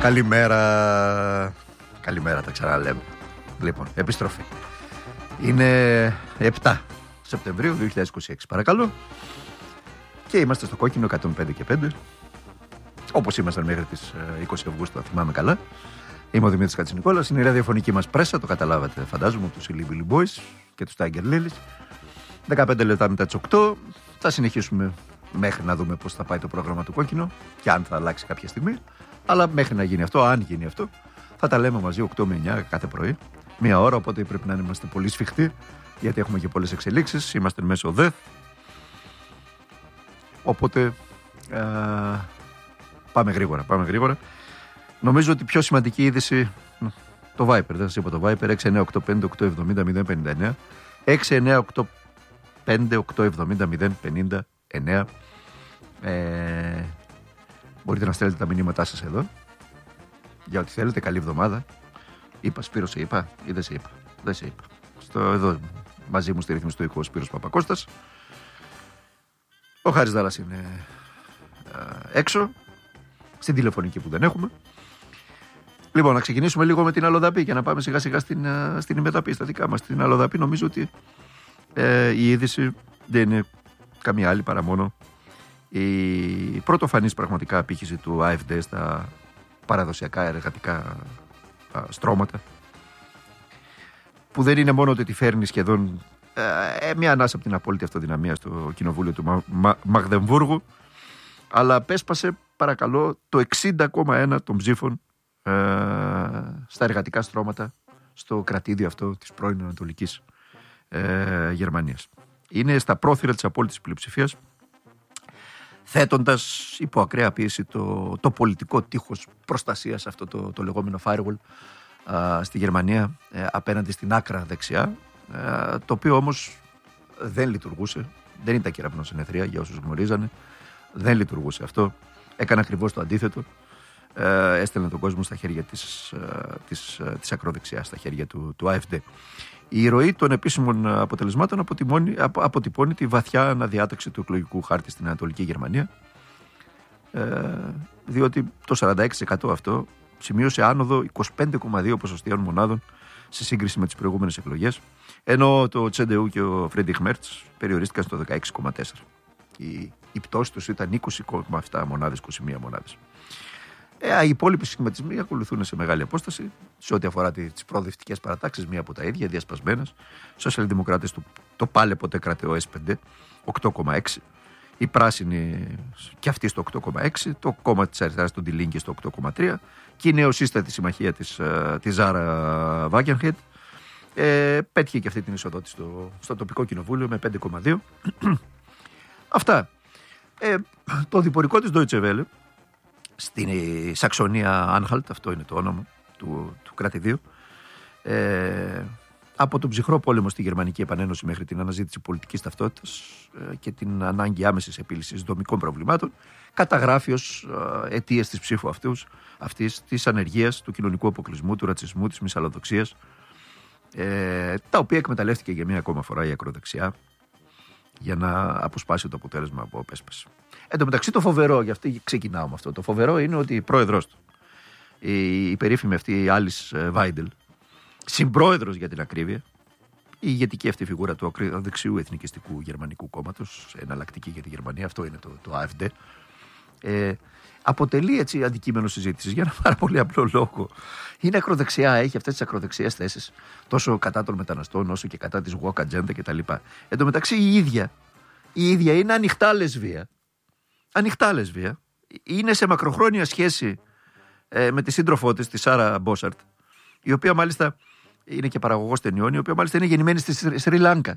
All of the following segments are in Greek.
Καλημέρα. Καλημέρα, τα ξαναλέμε. Λοιπόν, επιστροφή. Είναι 7 Σεπτεμβρίου 2026, παρακαλώ. Και είμαστε στο κόκκινο 105 και 5. Όπως ήμασταν μέχρι τις 20 Αυγούστου, θα θυμάμαι καλά. Είμαι ο Δημήτρης Κατσινικόλας. Είναι η ραδιοφωνική μας πρέσα, το καταλάβατε, φαντάζομαι, τους Silly Billy Boys και τους Tiger Lilies. 15 λεπτά μετά τις 8. Θα συνεχίσουμε μέχρι να δούμε πώς θα πάει το πρόγραμμα του κόκκινο και αν θα αλλάξει κάποια στιγμή. Αλλά μέχρι να γίνει αυτό, αν γίνει αυτό, θα τα λέμε μαζί 8 με 9 κάθε πρωί. Μία ώρα, οπότε πρέπει να είμαστε πολύ σφιχτοί, γιατί έχουμε και πολλές εξελίξεις. Είμαστε μέσω ΔΕΘ. Οπότε πάμε γρήγορα. Νομίζω ότι η πιο σημαντική είδηση, το Viper, δεν σας είπα το Viper, 6985-870-059, 6985-870-059. Μπορείτε να στέλνετε τα μηνύματά σας εδώ για ό,τι θέλετε. Καλή εβδομάδα. Είπα Σπύρο, σε είπα ή δεν σε είπα? Δεν σε είπα. Εδώ μαζί μου στη ρύθμιση του οίκου ο Σπύρος Παπακώστας. Ο Χάρης Δάρας είναι έξω, στην τηλεφωνική που δεν έχουμε. Λοιπόν, να ξεκινήσουμε λίγο με την Αλλοδαπή και να πάμε σιγά σιγά στην ημεταπή, στα δικά μας. Στην Αλλοδαπή νομίζω ότι η είδηση δεν είναι καμία άλλη παρά μόνο η πρωτοφανής πραγματικά απήχηση του AfD στα παραδοσιακά εργατικά στρώματα, που δεν είναι μόνο ότι τη φέρνει σχεδόν μια ανάσα από την απόλυτη αυτοδυναμία στο κοινοβούλιο του Μαγδεμβούργου, αλλά απέσπασε, παρακαλώ, το 60,1 των ψήφων στα εργατικά στρώματα στο κρατήδιο αυτό της πρώην Ανατολικής Γερμανίας. Είναι στα πρόθυρα της απόλυτης πλειοψηφίας, θέτοντας υπό ακραία πίεση το πολιτικό τείχος προστασίας, αυτό το λεγόμενο firewall στη Γερμανία απέναντι στην άκρα δεξιά, το οποίο όμως δεν λειτουργούσε. Δεν ήταν κεραυνοσυνεθρία, για όσους γνωρίζανε. Δεν λειτουργούσε αυτό. Έκανε ακριβώς το αντίθετο. Έστελνε τον κόσμο στα χέρια της ακροδεξιάς, στα χέρια του AfD. Η ροή των επίσημων αποτελεσμάτων αποτυπώνει τη βαθιά αναδιάταξη του εκλογικού χάρτη στην Ανατολική Γερμανία, διότι το 46% αυτό σημείωσε άνοδο 25,2 ποσοστιαίων μονάδων σε σύγκριση με τις προηγούμενες εκλογές, ενώ το CDU και ο Friedrich Merz περιορίστηκαν στο 16,4. Η πτώση τους ήταν 20,7 μονάδες, 21 μονάδες. Οι υπόλοιποι σχηματισμοί ακολουθούν σε μεγάλη απόσταση σε ό,τι αφορά τις προοδευτικές παρατάξεις, μία από τα ίδια, διασπασμένες. Σοσιαλδημοκράτες το πάλε ποτέ κράτε ο S5, 8,6. Οι πράσινοι και αυτοί στο 8,6. Το κόμμα της αριστεράς, το Die Linke, στο 8,3. Και η νεοσύστατη συμμαχία της Zara Wagenknecht πέτυχε και αυτή την εισοδότηση στο τοπικό κοινοβούλιο με 5,2. Αυτά. Το διπορικό της Deutsche Welle στην Σαξονία Άνχαλτ, αυτό είναι το όνομα του κρατηδίου, από τον ψυχρό πόλεμο στη Γερμανική Επανένωση μέχρι την αναζήτηση πολιτικής ταυτότητας και την ανάγκη άμεσης επίλυσης δομικών προβλημάτων, καταγράφει ως αιτίες της ψήφου αυτής της ανεργίας, του κοινωνικού αποκλεισμού, του ρατσισμού, της μυσαλλοδοξίας, τα οποία εκμεταλλεύτηκε για μία ακόμα φορά η ακροδεξιά για να αποσπάσει το αποτέλεσμα που απέσπασε. Εν τω μεταξύ, το φοβερό, γι' αυτό ξεκινάω με αυτό, το φοβερό είναι ότι η πρόεδρος του, η περίφημη αυτή η Alice Weidel, συμπρόεδρος για την ακρίβεια, η ηγετική αυτή φιγούρα του δεξιού εθνικιστικού γερμανικού κόμματος, εναλλακτική για τη Γερμανία, αυτό είναι το AfD, αποτελεί έτσι αντικείμενο συζήτησης για ένα πάρα πολύ απλό λόγο. Είναι ακροδεξιά, έχει αυτές τις ακροδεξιές θέσεις, τόσο κατά των μεταναστών όσο και κατά της woke agenda κτλ. Εν τω μεταξύ η ίδια είναι ανοιχτά λεσβία. Ανοιχτά λεσβία. Είναι σε μακροχρόνια σχέση με τη σύντροφό της, τη Σάρα Μπόσαρτ, η οποία μάλιστα είναι και παραγωγός ταινιών, η οποία μάλιστα είναι γεννημένη στη Σρι Λάνκα,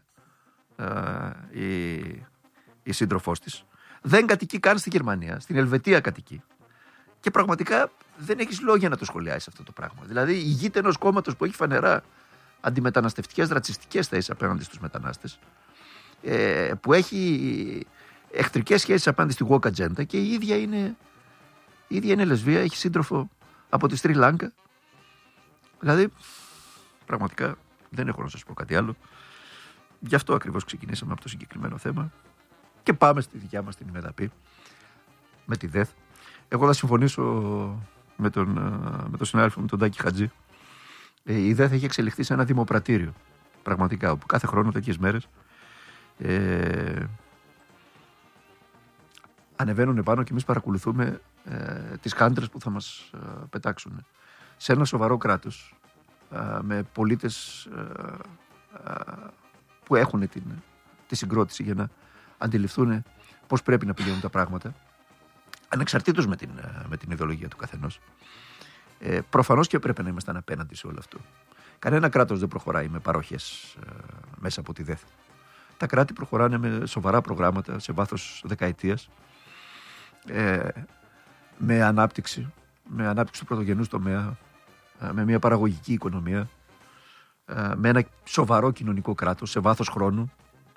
η σύντροφός της. Δεν κατοικεί καν στη Γερμανία, στην Ελβετία κατοικεί. Και πραγματικά δεν έχεις λόγια να το σχολιάσεις αυτό το πράγμα. Δηλαδή, ηγείται ενός κόμματος που έχει φανερά αντιμεταναστευτικές, ρατσιστικές θέσεις απέναντι στους μετανάστες, που έχει εχθρικές σχέσεις απέναντι στη woke agenda, και η ίδια είναι λεσβία, έχει σύντροφο από τη Σρι Λάνκα. Δηλαδή, πραγματικά δεν έχω να σας πω κάτι άλλο. Γι' αυτό ακριβώς ξεκινήσαμε από το συγκεκριμένο θέμα και πάμε στη δικιά μας την ημεταπή με τη ΔΕΘ. Εγώ θα συμφωνήσω με τον συνάδελφο μου τον Τάκη Χατζή, η ΔΕΘ έχει εξελιχθεί σε ένα δημοπρατήριο. Πραγματικά, όπου κάθε χρόνο τέτοιες μέρες ανεβαίνουν επάνω και εμείς παρακολουθούμε τις χάντρες που θα μας πετάξουν. Σε ένα σοβαρό κράτος, με πολίτες που έχουν τη συγκρότηση για να αντιληφθούν πώς πρέπει να πηγαίνουν τα πράγματα, ανεξαρτήτως με την ιδεολογία του καθενός. Προφανώς και πρέπει να ήμασταν απέναντι σε όλο αυτό. Κανένα κράτος δεν προχωράει με παροχές μέσα από τη ΔΕΘ. Τα κράτη προχωράνε με σοβαρά προγράμματα σε βάθος δεκαετίας, με ανάπτυξη του πρωτογενούς τομέα, με μια παραγωγική οικονομία, με ένα σοβαρό κοινωνικό κράτος σε βάθος χρόνου.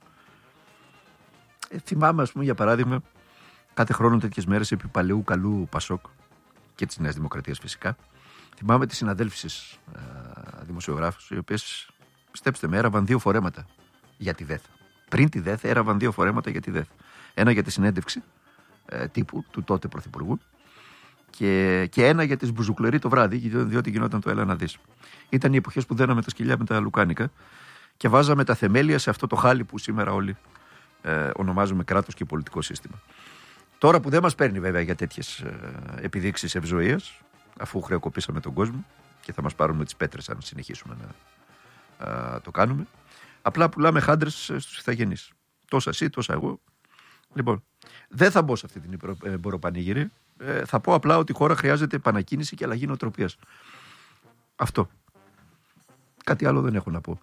Θυμάμαι, ας πούμε, για παράδειγμα, κάθε χρόνο τέτοιες μέρες επί παλαιού καλού Πασόκ και της Νέας Δημοκρατίας φυσικά, θυμάμαι τις συναδέλφισες δημοσιογράφους, οι οποίες, πιστέψτε με, έραβαν 2 φορέματα για τη ΔΕΘ. Πριν τη ΔΕΘ έραβαν 2 φορέματα για τη ΔΕΘ. Ένα για τη συνέντευξη τύπου του τότε Πρωθυπουργού και ένα για τις μπουζουκλερί το βράδυ, διότι γινόταν το έλα να δεις. Ήταν οι εποχές που δέναμε τα σκυλιά με τα λουκάνικα και βάζαμε τα θεμέλια σε αυτό το χάλι που σήμερα όλοι ονομάζουμε κράτος και πολιτικό σύστημα. Τώρα που δεν μας παίρνει βέβαια για τέτοιες επιδείξεις ευζοίας, αφού χρεοκοπήσαμε τον κόσμο και θα μας πάρουν με τις πέτρες αν συνεχίσουμε να το κάνουμε, απλά πουλάμε χάντρες στους ηθαγενείς. Τόσα εσύ, τόσα εγώ. Λοιπόν, δεν θα μπω σε αυτή την εμποροπανήγυρη. Θα πω απλά ότι η χώρα χρειάζεται επανακίνηση και αλλαγή νοοτροπίας. Αυτό. Κάτι άλλο δεν έχω να πω.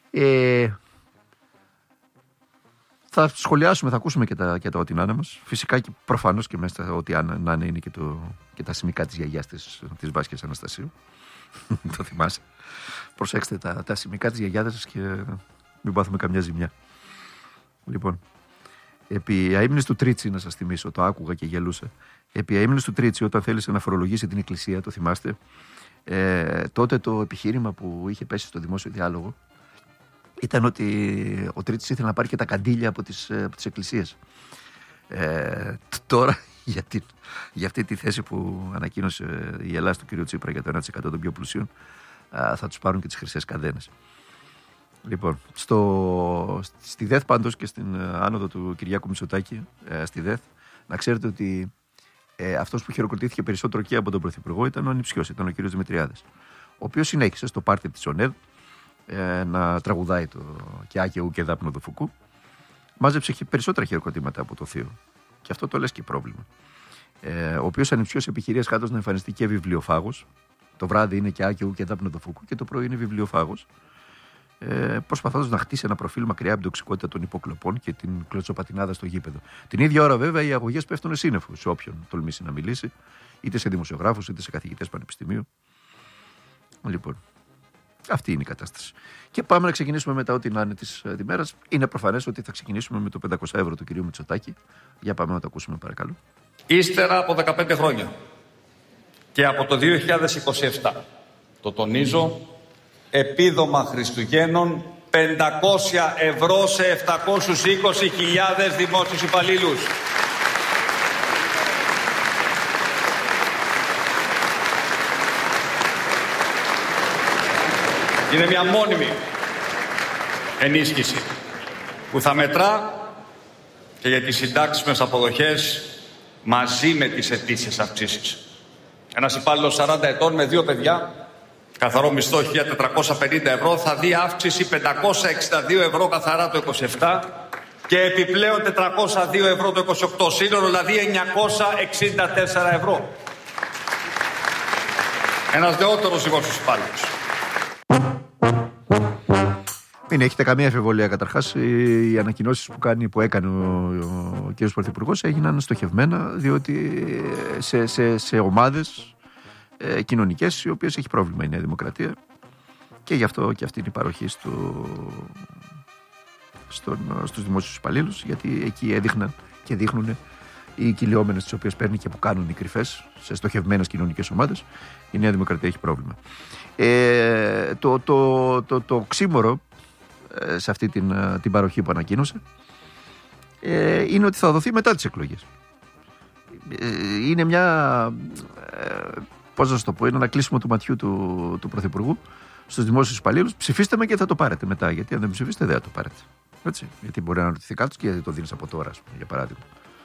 Θα σχολιάσουμε, θα ακούσουμε και τα ό,τι να είναι μας. Φυσικά και προφανώς και μέσα ό,τι να είναι είναι και τα σημικά της γιαγιάς της Βάσκιας Αναστασίου. Το θυμάσαι. Προσέξτε τα σημικά της γιαγιάς σας και μην πάθουμε καμιά ζημιά. Λοιπόν, επί αείμνης του Τρίτσι, να σας θυμίσω, το άκουγα και γελούσα. Επί αείμνης του Τρίτσι, όταν θέλησε να φορολογήσει την εκκλησία, το θυμάστε, τότε το επιχείρημα που είχε πέσει στο δημόσιο διάλογο ήταν ότι ο Τρίτσης ήθελε να πάρει και τα καντήλια από τις εκκλησίες. Τώρα για αυτή τη θέση που ανακοίνωσε η Ελλάδα του κ. Τσίπρα για το 1% των πιο πλουσίων, θα τους πάρουν και τις χρυσές καδένες. Λοιπόν, στη ΔΕΘ πάντως και στην άνοδο του Κυριάκου Μητσοτάκη, στη ΔΕΘ, να ξέρετε ότι αυτός που χειροκροτήθηκε περισσότερο και από τον Πρωθυπουργό ήταν ο ανιψιός, ήταν ο κ. Δημητριάδης, ο οποίος συνέχισε στο πάρτι της ΟΝΕΔ να τραγουδάει το «Και άκαιου και δάπνο του Φουκού». Μάζεψε περισσότερα χειροκροτήματα από το θείο. Και αυτό το λες και πρόβλημα. Ο οποίος ανιψιός επιχειρεί εσχάτως να εμφανιστεί και βιβλιοφάγος. Το βράδυ είναι «Και άκαιου και δάπνο του Φουκού» και το πρωί είναι βιβλιοφάγος. Προσπαθώντας να χτίσει ένα προφίλ μακριά από την τοξικότητα των υποκλοπών και την κλωτσοπατινάδα στο γήπεδο. Την ίδια ώρα, βέβαια, οι αγωγές πέφτουν σύννεφο σε όποιον τολμήσει να μιλήσει, είτε σε δημοσιογράφους είτε σε καθηγητές πανεπιστημίου. Λοιπόν, αυτή είναι η κατάσταση. Και πάμε να ξεκινήσουμε με τα ό,τι να είναι της ημέρας. Είναι προφανές ότι θα ξεκινήσουμε με το 500 ευρώ του κυρίου Μητσοτάκη. Για πάμε να το ακούσουμε, παρακαλώ. Ύστερα από 15 χρόνια και από το 2027, το τονίζω, επίδομα Χριστουγέννων 500 ευρώ σε 720.000 δημόσιους υπαλλήλους. Είναι μια μόνιμη ενίσχυση που θα μετρά και για τις συντάξιμες αποδοχές μαζί με τις ετήσιες αυξήσεις. Ένας υπάλληλος 40 ετών με 2 παιδιά, καθαρό μισθό 1.450 ευρώ, θα δει αύξηση 562 ευρώ καθαρά το 27 και επιπλέον 402 ευρώ το 28, σύνολο δηλαδή 964 ευρώ. Ένας νεότερος δημόσιος υπάλληλος. Μην έχετε καμία αμφιβολία. Καταρχάς, οι ανακοινώσεις που έκανε ο κ. Πρωθυπουργός έγιναν στοχευμένα, διότι σε ομάδες κοινωνικές, οι οποίες έχει πρόβλημα η Νέα Δημοκρατία, και γι' αυτό και αυτή είναι η παροχή στους δημόσιους υπαλλήλους, γιατί εκεί έδειχναν και δείχνουν οι κυλιόμενες τις οποίες παίρνει και που κάνουν οι κρυφές σε στοχευμένες κοινωνικές ομάδες. Η Νέα Δημοκρατία έχει πρόβλημα. Το οξύμορο σε αυτή την παροχή που ανακοίνωσε είναι ότι θα δοθεί μετά τις εκλογές. Είναι μια πώς να σας το πω, είναι ένα κλείσιμο του ματιού του Πρωθυπουργού στους δημόσιους υπαλλήλους. Ψηφίστε με και θα το πάρετε μετά. Γιατί αν δεν ψηφίσετε, δεν θα το πάρετε. Έτσι. Γιατί μπορεί να αναρωτηθεί κάποιος και γιατί το δίνεις από τώρα, για παράδειγμα.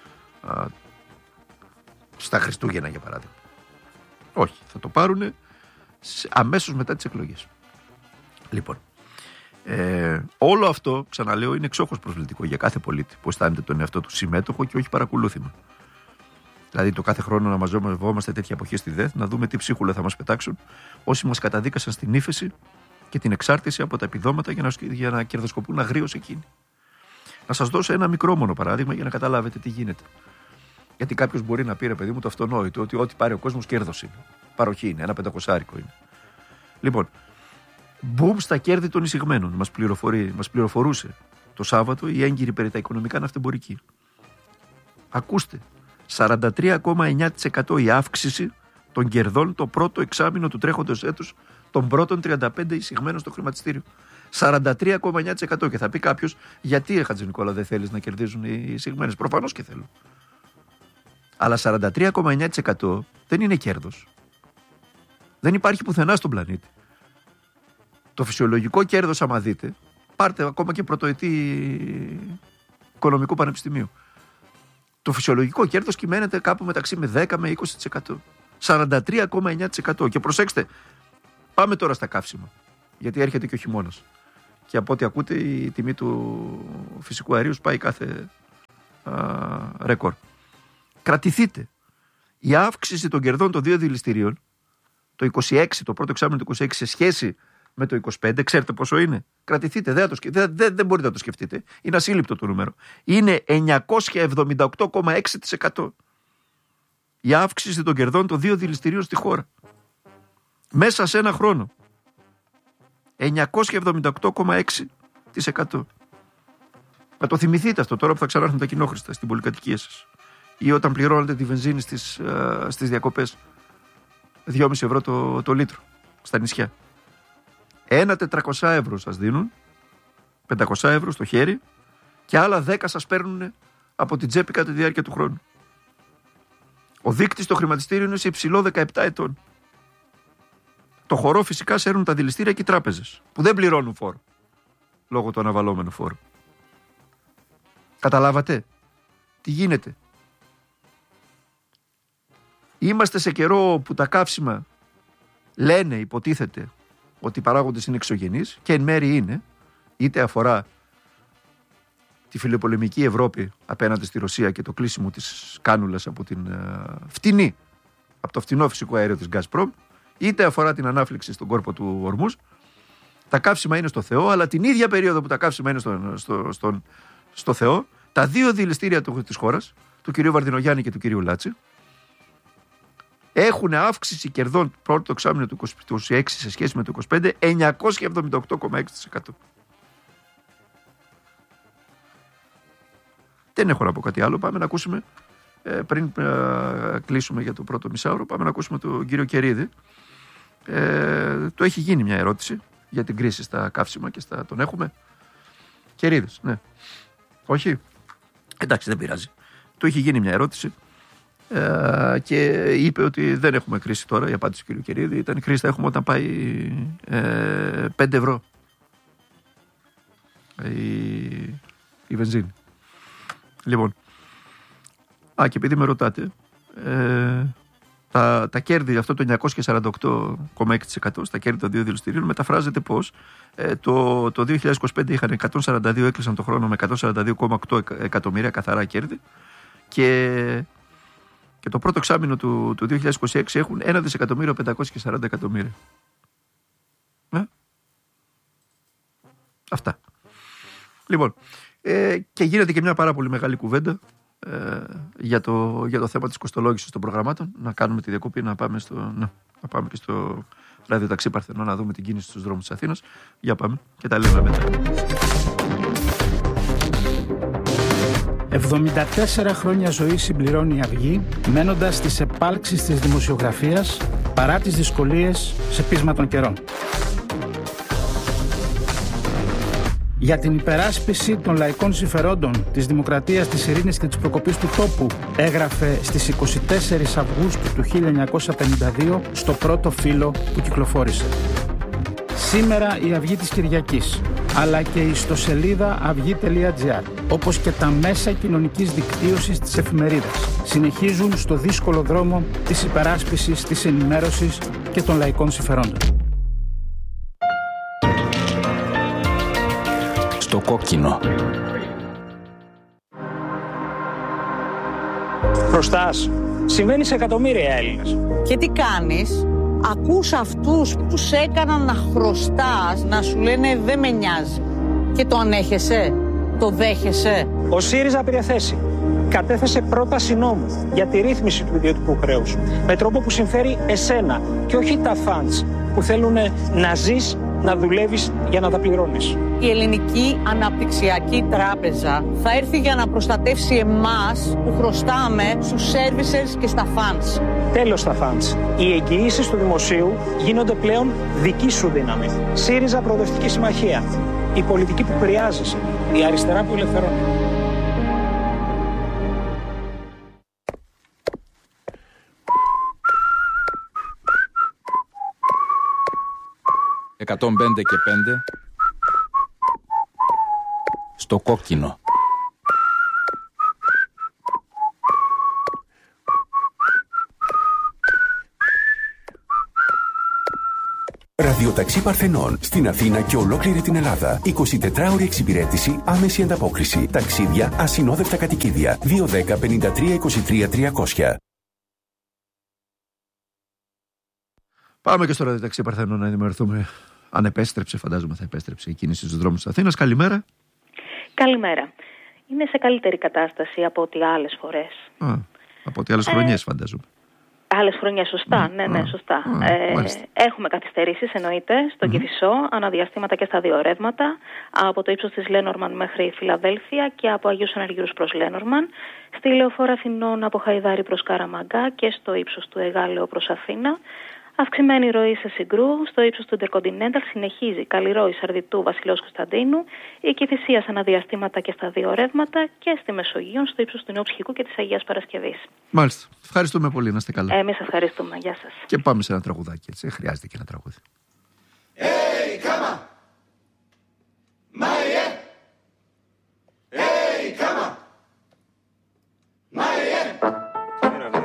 Στα Χριστούγεννα, για παράδειγμα. Όχι, θα το πάρουν αμέσως μετά τις εκλογές. Λοιπόν, όλο αυτό, ξαναλέω, είναι εξόχως προσβλητικό για κάθε πολίτη που αισθάνεται τον εαυτό του συμμέτοχο και όχι παρακολούθημα. Δηλαδή, το κάθε χρόνο να μαζευόμαστε τέτοια εποχή στη ΔΕΘ, να δούμε τι ψίχουλα θα μας πετάξουν όσοι μας καταδίκασαν στην ύφεση και την εξάρτηση από τα επιδόματα για να κερδοσκοπούν αγρίως εκείνοι. Να σας δώσω ένα μικρό μόνο παράδειγμα για να καταλάβετε τι γίνεται. Γιατί κάποιος μπορεί να πει, ρε παιδί μου, το αυτονόητο, ότι ό,τι πάρει ο κόσμος κέρδος είναι. Παροχή είναι, ένα 500 είναι. Λοιπόν, μπουμ στα κέρδη των εισηγμένων. Μας πληροφορούσε το Σάββατο η έγκυρη περί τα οικονομικά ναυτεμπορική. Ακούστε, 43,9% η αύξηση των κερδών το πρώτο εξάμηνο του τρέχοντος έτους των πρώτων 35 εισηγμένων στο χρηματιστήριο. 43,9%. Και θα πει κάποιος, γιατί Χατζηνικόλα δεν θέλεις να κερδίζουν οι εισηγμένες? Προφανώς και θέλω. Αλλά 43,9% δεν είναι κέρδος. Δεν υπάρχει πουθενά στον πλανήτη. Το φυσιολογικό κέρδος, άμα δείτε, πάρτε ακόμα και πρωτοετή οικονομικού πανεπιστημίου. Το φυσιολογικό κέρδος κυμαίνεται κάπου μεταξύ με 10 με 20%. 43,9%. Και προσέξτε, πάμε τώρα στα καύσιμα. Γιατί έρχεται και ο χειμώνας. Και από ό,τι ακούτε, η τιμή του φυσικού αερίου πάει κάθε ρεκόρ. Κρατηθείτε. Η αύξηση των κερδών των δύο δηληστηρίων, το 26, το πρώτο εξάμηνο του 26, σε σχέση με το 25, ξέρετε πόσο είναι? Κρατηθείτε, δεν μπορείτε να το σκεφτείτε. Είναι ασύλληπτο το νούμερο. Είναι 978,6%. Η αύξηση των κερδών των δύο δηληστηρίων στη χώρα. Μέσα σε ένα χρόνο. 978,6%. Να το θυμηθείτε αυτό τώρα που θα ξανάρθουν τα κοινόχρηστα στην πολυκατοικία σας. Ή όταν πληρώνετε τη βενζίνη στις διακοπές. 2,5 ευρώ το λίτρο στα νησιά. 1.400 ευρώ σας δίνουν, 500 ευρώ στο χέρι και άλλα 10 σας παίρνουν από την τσέπη κατά τη διάρκεια του χρόνου. Ο δείκτης στο χρηματιστήριο είναι σε υψηλό 17 ετών. Το χορό φυσικά σέρνουν τα δηληστήρια και οι τράπεζες που δεν πληρώνουν φόρο λόγω του αναβαλώμενου φόρου. Καταλάβατε τι γίνεται? Είμαστε σε καιρό που τα καύσιμα λένε, υποτίθεται, ότι οι παράγοντες είναι εξωγενείς και εν μέρει είναι, είτε αφορά τη φιλοπολεμική Ευρώπη απέναντι στη Ρωσία και το κλείσιμο της κάνουλας από το φτηνό φυσικό αέριο της Gazprom, είτε αφορά την ανάφλιξη στον κόρπο του Ορμούζ. Τα καύσιμα είναι στο Θεό, αλλά την ίδια περίοδο που τα καύσιμα είναι στο Θεό, τα δύο δηληστήρια της χώρας, του κυρίου Βαρδινογιάννη και του κυρίου Λάτση, έχουν αύξηση κερδών πρώτο εξάμηνο του 26 σε σχέση με το 25 978,6%. Δεν έχω να πω κάτι άλλο. Πάμε να ακούσουμε, πριν κλείσουμε για το πρώτο μισάωρο, πάμε να ακούσουμε τον κύριο Κερίδη. Του έχει γίνει μια ερώτηση για την κρίση στα καύσιμα και τον έχουμε. Κερίδης, ναι. Όχι. Εντάξει, δεν πειράζει. Του έχει γίνει μια ερώτηση. Και είπε ότι δεν έχουμε κρίση τώρα. Η απάντηση του κ. Κερίδη ήταν: η κρίση θα έχουμε όταν πάει 5 ευρώ η βενζίνη. Λοιπόν, και επειδή με ρωτάτε, τα κέρδη, αυτό το 948,6% στα κέρδη των δύο δηληστηρίων μεταφράζεται πως το 2025 είχαν 142, έκλεισαν το χρόνο με 142,8 εκατομμύρια καθαρά κέρδη και το πρώτο εξάμηνο του 2026 έχουν 1.540 εκατομμύρια. Αυτά. Λοιπόν, και γίνεται και μια πάρα πολύ μεγάλη κουβέντα για το θέμα της κοστολόγησης των προγραμμάτων. Να κάνουμε τη διακοπή, να πάμε και στο ραδιοταξί Παρθενό να δούμε την κίνηση στους δρόμους της Αθήνας. Για πάμε και τα λέμε μετά. 74 χρόνια ζωή συμπληρώνει η Αυγή, μένοντας στις επάλξεις της δημοσιογραφίας παρά τις δυσκολίες σε πείσμα των καιρών. για την υπεράσπιση των λαϊκών συμφερόντων, της δημοκρατίας, της ειρήνης και της προκοπής του τόπου, έγραφε στις 24 Αυγούστου του 1952 στο πρώτο φύλλο που κυκλοφόρησε. Σήμερα η Αυγή της Κυριακής, αλλά και η ιστοσελίδα αυγή.gr, όπως και τα μέσα κοινωνικής δικτύωσης της εφημερίδας, συνεχίζουν στο δύσκολο δρόμο της υπεράσπισης, της ενημέρωσης και των λαϊκών συμφερόντων. Στο κόκκινο. Χρωστάς. Συμβαίνει σε εκατομμύρια Έλληνες. Και τι κάνεις? Ακούς αυτούς που σε έκαναν να χρωστάς, να σου λένε δεν με νοιάζει. Και το ανέχεσαι, το δέχεσαι. Ο ΣΥΡΙΖΑ πήρε θέση. Κατέθεσε πρόταση νόμου για τη ρύθμιση του ιδιωτικού χρέους. Με τρόπο που συμφέρει εσένα και όχι τα φαντς που θέλουν να ζεις, να δουλεύεις για να τα πληρώνεις. Η Ελληνική Αναπτυξιακή Τράπεζα θα έρθει για να προστατεύσει εμάς που χρωστάμε στους services και στα funds. Τέλος στα funds. Οι εγγυήσεις του δημοσίου γίνονται πλέον δική σου δύναμη. ΣΥΡΙΖΑ Προοδευτική Συμμαχία. Η πολιτική που χρειάζεσαι. Η αριστερά που ελευθερώνει. «105 και 5» στο κόκκινο. Ραδιοταξί Παρθενών στην Αθήνα και ολόκληρη την Ελλάδα. 24ωρη εξυπηρέτηση, άμεση ανταπόκριση. Ταξίδια, ασυνόδευτα κατοικίδια. 210 53 23 300. Πάμε και στο Ραδιοταξί Παρθενών να ενημερωθούμε. Αν επέστρεψε, φαντάζομαι θα επέστρεψε η κίνηση στους δρόμους της Αθήνας. Καλημέρα. Καλημέρα. Είναι σε καλύτερη κατάσταση από ό,τι άλλες φορές. Από ό,τι άλλες χρονιές, φαντάζομαι. Άλλες χρονιές, σωστά. Ναι, σωστά. Έχουμε καθυστερήσεις, εννοείται, στον Κηφισό, αναδιαστήματα και στα δύο ρεύματα, από το ύψος της Λένορμαν μέχρι Φιλαδέλφια και από Αγίους Αναργύρους προς Λένορμαν, στη Λεωφόρο Αθηνών από Χαϊδάρι προς Καραμαγκά και στο ύψος του Εγάλεο προς Αθήνα. Αυξημένη ροή σε Συγκρού, στο ύψος του Intercontinental συνεχίζει καλή ροή Σαρδιτού Βασιλέως Κωνσταντίνου, η Κηφισίας αναδιαστήματα και στα δύο ρεύματα και στη Μεσογείο στο ύψος του Νέου Ψυχικού και της Αγίας Παρασκευής. Μάλιστα. Ευχαριστούμε πολύ, να είστε καλά. Εμείς ευχαριστούμε. Γεια σας. Και πάμε σε ένα τραγουδάκι, έτσι. Χρειάζεται και ένα τραγούδι. Hey, come on!